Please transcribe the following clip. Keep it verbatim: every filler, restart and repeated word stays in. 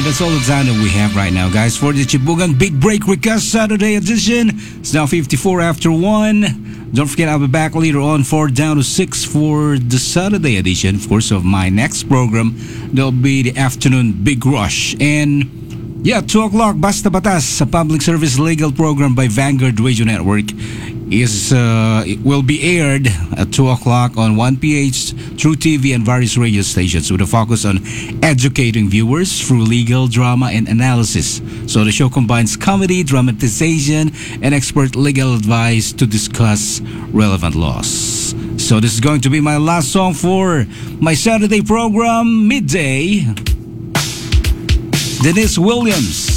And that's all the time that we have right now, guys, for the Chibugan Big Break Request Saturday edition. It's now fifty-four after one. Don't forget, I'll be back later on four down to six for the Saturday edition, of course, of my next program. There'll be the afternoon Big Rush. And yeah, two o'clock, Basta Batas, a public service legal program by Vanguard Radio Network, is uh, it will be aired at two o'clock on one P H, True T V, and various radio stations with a focus on educating viewers through legal drama and analysis. So the show combines comedy, dramatization, and expert legal advice to discuss relevant laws. So this is going to be my last song for my Saturday program, Midday. Dennis Williams.